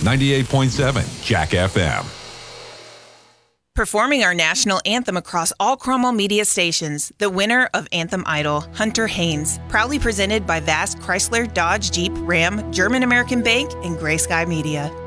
98.7 Jack FM. Performing our national anthem across all Cromwell media stations, the winner of Anthem Idol, Hunter Haynes, proudly presented by Vast Chrysler, Dodge, Jeep, Ram, German American Bank, and Gray Sky Media.